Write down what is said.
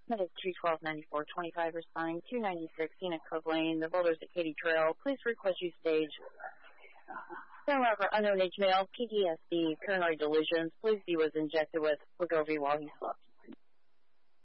Medic 212-9425 responding 296 Scenic Cove Lane, the boulders at Katy Trail. Please request you stage. For unknown age male, PTSD, paranoid delusions. Please be was injected with Wegovy while he slept.